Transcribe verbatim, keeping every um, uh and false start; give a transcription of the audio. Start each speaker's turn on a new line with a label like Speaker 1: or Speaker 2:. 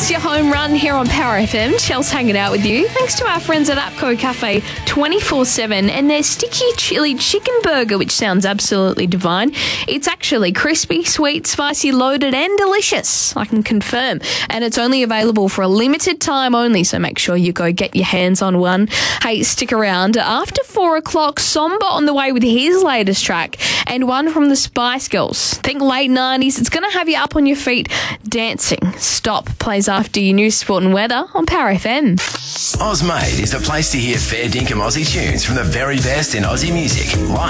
Speaker 1: It's your home run here on Power F M. Chel's hanging out with you. Thanks to our friends at Apco Cafe twenty-four seven and their sticky chili chicken burger, which sounds absolutely divine. It's actually crispy, sweet, spicy, loaded and delicious. I can confirm. And it's only available for a limited time only, so make sure you go get your hands on one. Hey, stick around. After four o'clock, Somber on the way with his latest track and one from the Spice Girls. Think late nineties. It's going to have you up on your feet dancing. Stop plays after your news, sport and weather on Power F M.
Speaker 2: Ozmade is the place to hear fair dinkum Aussie tunes from the very best in Aussie music, live